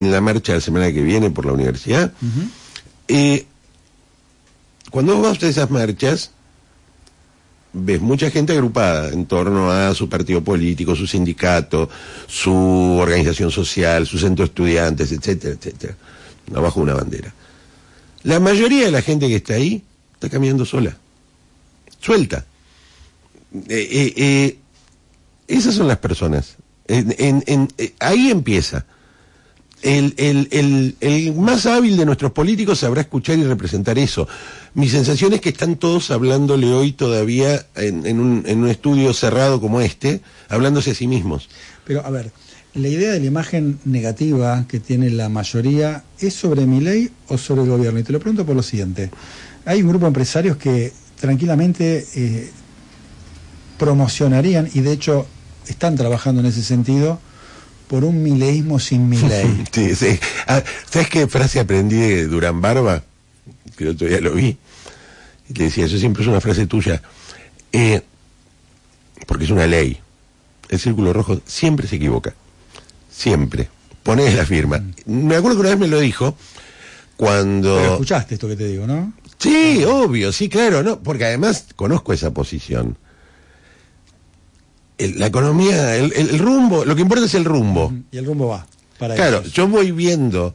en la marcha la semana que viene por la universidad. Cuando vos vas a esas marchas, ves mucha gente agrupada en torno a su partido político, su sindicato, su organización social, su centro de estudiantes, etcétera, etcétera, abajo una bandera. La mayoría de la gente que está ahí está caminando sola, suelta. Esas son las personas. Ahí empieza. El más hábil de nuestros políticos sabrá escuchar y representar eso. Mi sensación es que están todos hablándole hoy todavía en un estudio cerrado como este, hablándose a sí mismos. Pero, a ver, la idea de la imagen negativa que tiene la mayoría, ¿es sobre Milei o sobre el gobierno? Y te lo pregunto por lo siguiente. Hay un grupo de empresarios que tranquilamente promocionarían, y de hecho están trabajando en ese sentido, por un mileísmo sin Milei. Sí, sí. ¿Sabes qué frase aprendí de Durán Barba? Que el otro día lo vi. Y te decía, eso siempre es una frase tuya. Porque es una ley. El círculo rojo siempre se equivoca. Siempre. Ponés la firma. Me acuerdo que una vez me lo dijo cuando... Pero escuchaste esto que te digo, ¿no? Sí, obvio, sí, claro, ¿no? Porque además conozco esa posición. La economía, el rumbo, lo que importa es el rumbo. Y el rumbo va para claro, ellos. Yo voy viendo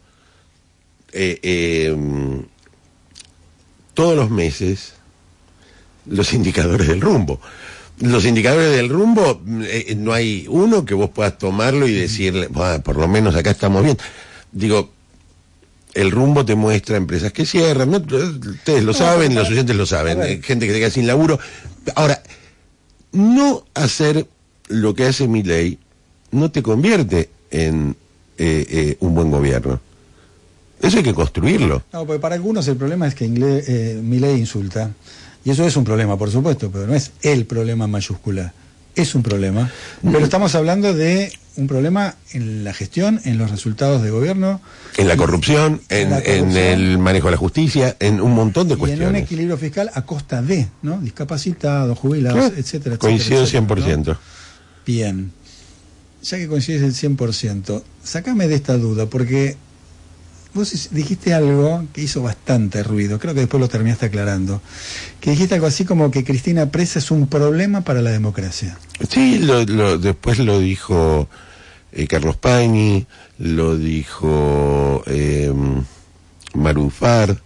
todos los meses los indicadores del rumbo. Los indicadores del rumbo, no hay uno que vos puedas tomarlo y decirle, por lo menos acá estamos bien. Digo, el rumbo te muestra empresas que cierran, ¿no? Ustedes lo saben, los oyentes lo saben, gente que se queda sin laburo. Ahora, no hacer lo que hace Milei no te convierte en un buen gobierno. Eso hay que construirlo. No, porque para algunos el problema es que Milei insulta. Y eso es un problema, por supuesto, pero no es el problema en mayúscula. Es un problema. Pero estamos hablando de un problema en la gestión, en los resultados de gobierno. En la corrupción, en el manejo de la justicia, en un montón de cuestiones. Y en un equilibrio fiscal a costa de, ¿no? Discapacitados, jubilados, etcétera, coincido etcétera, 100%. ¿no? Bien. Ya que coincides el 100%, sácame de esta duda, porque vos dijiste algo que hizo bastante ruido, creo que después lo terminaste aclarando, que dijiste algo así como que Cristina Presa es un problema para la democracia. Sí, después lo dijo Carlos Pañi, lo dijo Marufar.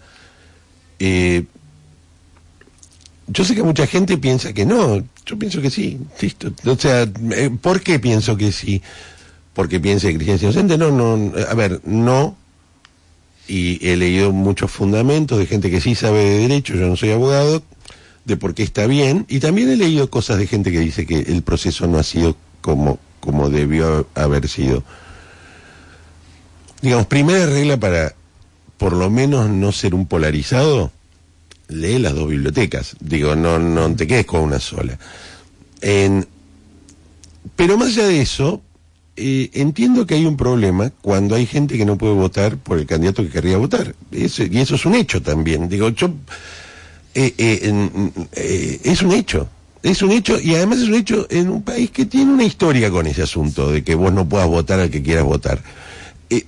Yo sé que mucha gente piensa que no, yo pienso que sí, listo. O sea, ¿por qué pienso que sí? ¿Porque piense que Cristina es inocente? No, a ver, no. Y he leído muchos fundamentos de gente que sí sabe de derecho, yo no soy abogado, de por qué está bien, y también he leído cosas de gente que dice que el proceso no ha sido como debió haber sido. Digamos, primera regla para, por lo menos, no ser un polarizado, lee las dos bibliotecas. Digo, no te quedes con una sola. Pero más allá de eso, entiendo que hay un problema cuando hay gente que no puede votar por el candidato que querría votar. Y eso es un hecho también. Digo, es un hecho. Es un hecho, y además es un hecho en un país que tiene una historia con ese asunto, de que vos no puedas votar al que quieras votar.